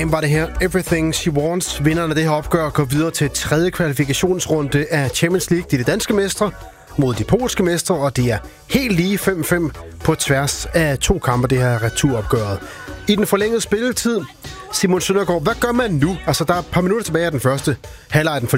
R.E.M. var det her. Everything She Wants. Vinderne af det her opgør går videre til tredje kvalifikationsrunde af Champions League. De er de danske mestre mod de polske mestre, og det er helt lige 5-5 på tværs af 2 kampe, det her returopgøret. I den forlængede spilletid, Simon Søndergaard, hvad gør man nu? Altså, der er et par minutter tilbage af den første halvleg.